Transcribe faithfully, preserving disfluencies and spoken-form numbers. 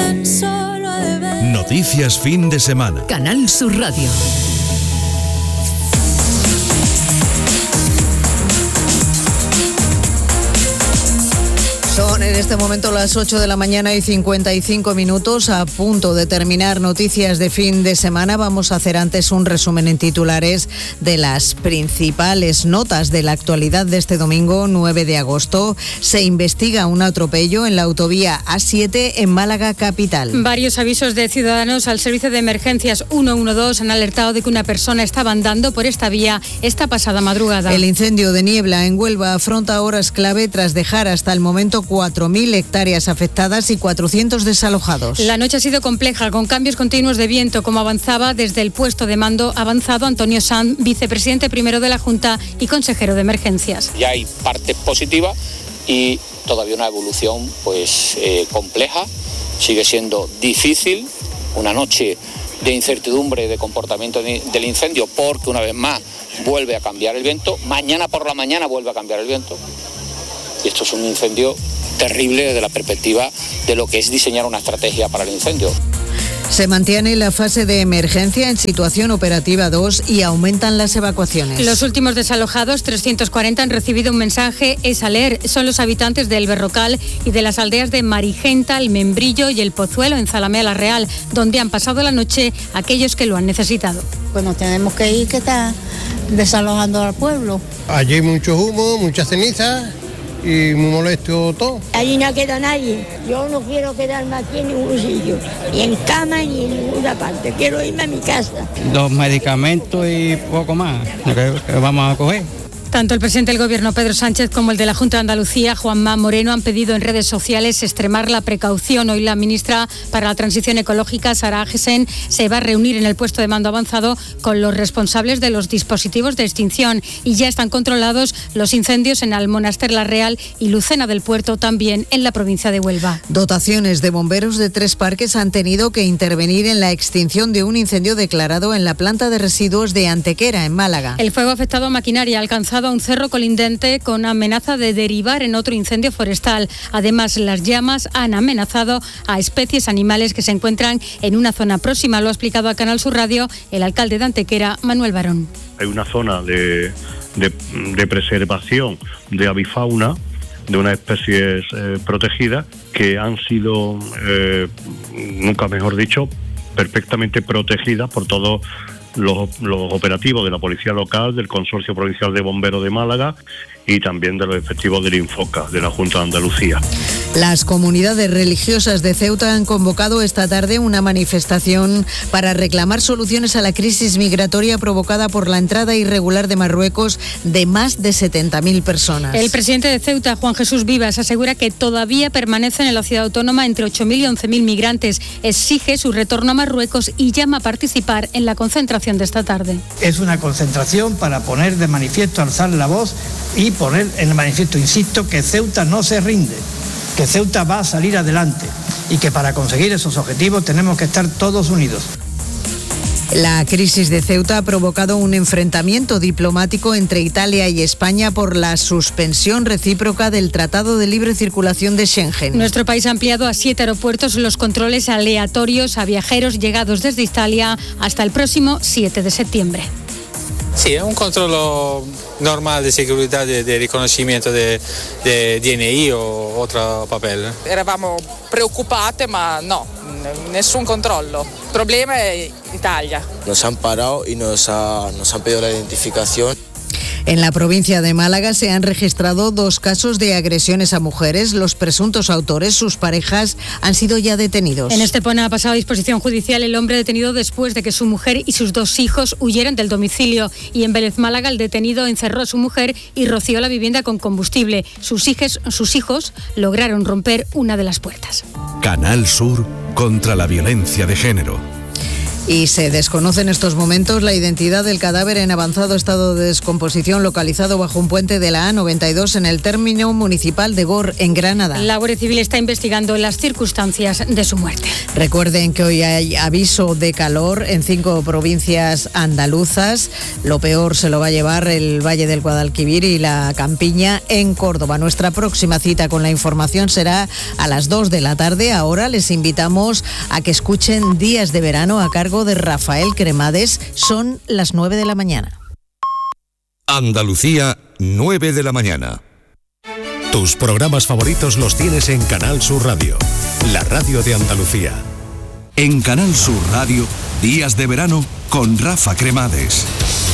tan solo a deber. Noticias fin de semana. Canal Sur Radio. Son en este momento las ocho de la mañana y cincuenta y cinco minutos, a punto de terminar noticias de fin de semana. Vamos a hacer antes un resumen en titulares de las principales notas de la actualidad de este domingo nueve de agosto. Se investiga un atropello en la autovía A siete en Málaga capital. Varios avisos de ciudadanos al servicio de emergencias ciento doce han alertado de que una persona estaba andando por esta vía esta pasada madrugada. El incendio de niebla en Huelva afronta horas clave tras dejar hasta el momento cuatro mil hectáreas afectadas y cuatrocientos desalojados. La noche ha sido compleja, con cambios continuos de viento, como avanzaba desde el puesto de mando avanzado Antonio Sanz, vicepresidente primero de la Junta y consejero de Emergencias. Ya hay parte positiva y todavía una evolución pues eh, compleja, sigue siendo difícil, una noche de incertidumbre de comportamiento del incendio, porque una vez más vuelve a cambiar el viento, mañana por la mañana vuelve a cambiar el viento. Y esto es un incendio terrible desde la perspectiva de lo que es diseñar una estrategia para el incendio. Se mantiene la fase de emergencia en situación operativa dos y aumentan las evacuaciones. Los últimos desalojados, trescientos cuarenta, han recibido un mensaje, es a leer. Son los habitantes del Berrocal y de las aldeas de Marigenta, El Membrillo y El Pozuelo, en Zalamea la Real, donde han pasado la noche aquellos que lo han necesitado. Pues nos tenemos que ir, que está desalojando al pueblo. Allí hay mucho humo, muchas cenizas y muy molesto todo. Allí no queda nadie. Yo no quiero quedarme aquí en ningún sitio, ni en cama ni en ninguna parte. Quiero irme a mi casa. Dos medicamentos y poco más que vamos a coger. Tanto el presidente del Gobierno, Pedro Sánchez, como el de la Junta de Andalucía, Juanma Moreno, han pedido en redes sociales extremar la precaución. Hoy la ministra para la Transición Ecológica, Sara Agesen, se va a reunir en el puesto de mando avanzado con los responsables de los dispositivos de extinción, y ya están controlados los incendios en Almonaster la Real y Lucena del Puerto, también en la provincia de Huelva. Dotaciones de bomberos de tres parques han tenido que intervenir en la extinción de un incendio declarado en la planta de residuos de Antequera, en Málaga. El fuego ha afectado a maquinaria, ha alcanzado a un cerro colindante con amenaza de derivar en otro incendio forestal. Además, las llamas han amenazado a especies animales que se encuentran en una zona próxima. Lo ha explicado a Canal Sur Radio el alcalde de Antequera, Manuel Barón. Hay una zona de, de, de preservación de avifauna, de unas especies eh, protegidas que han sido, eh, nunca mejor dicho, perfectamente protegidas por todos Los, los operativos de la Policía Local, del Consorcio Provincial de Bomberos de Málaga y también de los efectivos del Infoca, de la Junta de Andalucía. Las comunidades religiosas de Ceuta han convocado esta tarde una manifestación para reclamar soluciones a la crisis migratoria provocada por la entrada irregular de Marruecos de más de setenta mil personas. El presidente de Ceuta, Juan Jesús Vivas, asegura que todavía permanecen en la ciudad autónoma entre ocho mil y once mil migrantes. Exige su retorno a Marruecos y llama a participar en la concentración de esta tarde. Es una concentración para poner de manifiesto, alzar la voz y poner en el manifiesto, insisto, que Ceuta no se rinde, que Ceuta va a salir adelante y que para conseguir esos objetivos tenemos que estar todos unidos. La crisis de Ceuta ha provocado un enfrentamiento diplomático entre Italia y España por la suspensión recíproca del Tratado de Libre Circulación de Schengen. Nuestro país ha ampliado a siete aeropuertos los controles aleatorios a viajeros llegados desde Italia hasta el próximo siete de septiembre. Sí, è un controllo normale di seguridad, de, de riconoscimiento de, de D N I o otro papel. Eravamo preoccupate, ma no, nessun controllo. Il problema è Italia. Nos han parado y nos, ha, nos han pedido la identificación. En la provincia de Málaga se han registrado dos casos de agresiones a mujeres. Los presuntos autores, sus parejas, han sido ya detenidos. En Estepona ha pasado a disposición judicial el hombre detenido después de que su mujer y sus dos hijos huyeran del domicilio. Y en Vélez, Málaga, el detenido encerró a su mujer y roció la vivienda con combustible. Sus hijos, sus hijos lograron romper una de las puertas. Canal Sur contra la violencia de género. y se desconoce en estos momentos la identidad del cadáver en avanzado estado de descomposición localizado bajo un puente de la A noventa y dos en el término municipal de Gor, en Granada. La Guardia Civil está investigando las circunstancias de su muerte. Recuerden que hoy hay aviso de calor en cinco provincias andaluzas. Lo peor se lo va a llevar el Valle del Guadalquivir y la Campiña en Córdoba. Nuestra próxima cita con la información será a las dos de la tarde. Ahora les invitamos a que escuchen Días de Verano a cargo de Rafael Cremades. Son las nueve de la mañana. Andalucía, nueve de la mañana. Tus programas favoritos los tienes en Canal Sur Radio, la radio de Andalucía. En Canal Sur Radio, Días de Verano con Rafa Cremades.